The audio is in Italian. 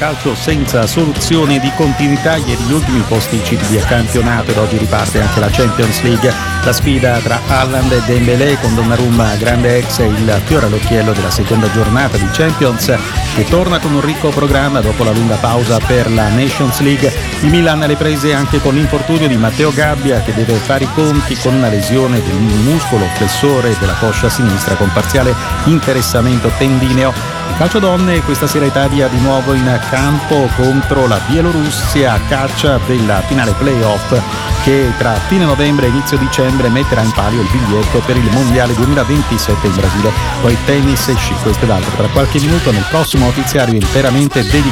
calcio senza soluzione di continuità. Ieri gli ultimi posticipi di campionato ed oggi riparte anche la Champions League. La sfida tra Haaland e Dembélé, con Donnarumma grande ex il fiore all'occhiello della seconda giornata di Champions, che torna con un ricco programma dopo la lunga pausa per la Nations League. Il Milan alle prese anche con l'infortunio di Matteo Gabbia, che deve fare i conti con una lesione del muscolo flessore della coscia sinistra con parziale interessamento tendineo. Il calcio donne, questa sera Italia di nuovo in campo contro la Bielorussia a caccia della finale playoff, che tra fine novembre e inizio dicembre metterà in palio il biglietto per il mondiale 2027 in Brasile. Poi tennis e sci, questo ed altro tra qualche minuto nel prossimo notiziario interamente dedicato